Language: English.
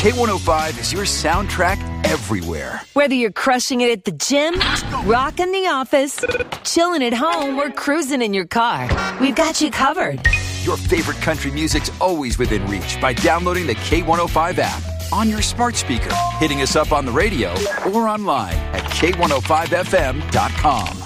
K105 is your soundtrack everywhere. Whether you're crushing it at the gym, rocking the office, chilling at home, or cruising in your car, we've got you covered. Your favorite country music's always within reach by downloading the K105 app on your smart speaker, hitting us up on the radio, or online at K105FM.com.